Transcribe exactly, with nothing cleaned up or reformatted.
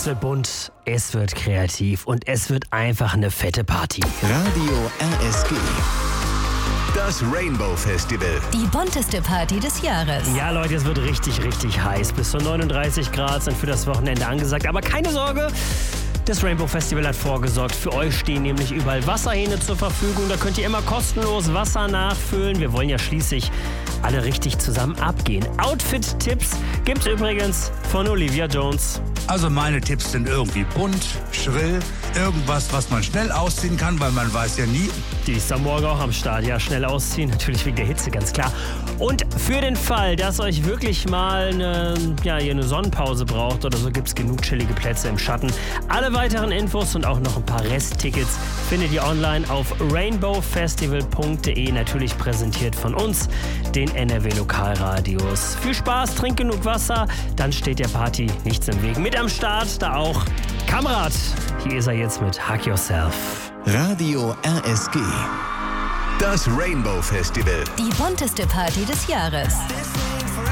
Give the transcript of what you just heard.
wird bunt, es wird kreativ und es wird einfach eine fette Party. Radio R S G. Das Rainbow Festival. Die bunteste Party des Jahres. Ja, Leute, es wird richtig, richtig heiß. Bis zu neununddreißig Grad sind für das Wochenende angesagt. Aber keine Sorge, das Rainbow Festival hat vorgesorgt. Für euch stehen nämlich überall Wasserhähne zur Verfügung. Da könnt ihr immer kostenlos Wasser nachfüllen. Wir wollen ja schließlich alle richtig zusammen abgehen. Outfit-Tipps gibt's übrigens von Olivia Jones. Also meine Tipps sind irgendwie bunt, schrill, irgendwas, was man schnell ausziehen kann, weil man weiß ja nie. Die ist am Morgen auch am Start. Ja, schnell ausziehen, natürlich wegen der Hitze, ganz klar. Und für den Fall, dass euch wirklich mal eine, ja, ihr eine Sonnenpause braucht oder so, gibt's genug chillige Plätze im Schatten. Alle weiteren Infos und auch noch ein paar Resttickets findet ihr online auf rainbow festival punkt de. Natürlich präsentiert von uns, den N R W Lokalradios. Viel Spaß, trinkt genug Wasser, dann steht der Party nichts im Weg. Mit am Start, da auch Kamrat. Hier ist er jetzt mit Hug Yourself. Radio R S G. Das Rainbow Festival. Die bunteste Party des Jahres.